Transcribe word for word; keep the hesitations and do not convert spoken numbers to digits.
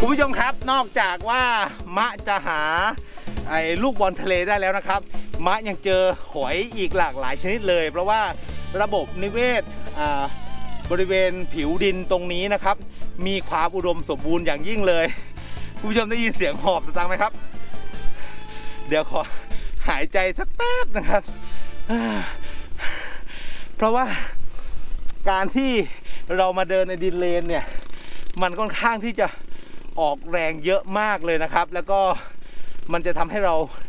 คุณผู้ชมครับนอกจากว่ามะจะหาไอ้ลูกบอลทะเลได้แล้วนะครับมะยังเจอหอยอีกหลากหลายชนิดเลยเพราะว่าระบบนิเวศบริเวณผิวดินตรงนี้นะครับมีความอุดมสมบูรณ์อย่างยิ่งเลยคุณผู้ชมได้ยินเสียงหอบสตางค์ไหมครับเดี๋ยวขอหายใจสักแป๊บนะครับเพราะว่าการที่เรามาเดินในดินเลนเนี่ยมันค่อนข้างที่จะออกแรงเยอะมากเลยนะครับแล้วก็มันจะทำให้เรา